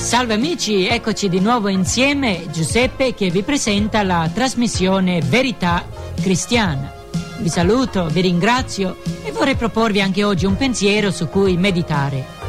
Salve amici, eccoci di nuovo insieme, Giuseppe che vi presenta la trasmissione Verità Cristiana. Vi saluto, vi ringrazio e vorrei proporvi anche oggi un pensiero su cui meditare.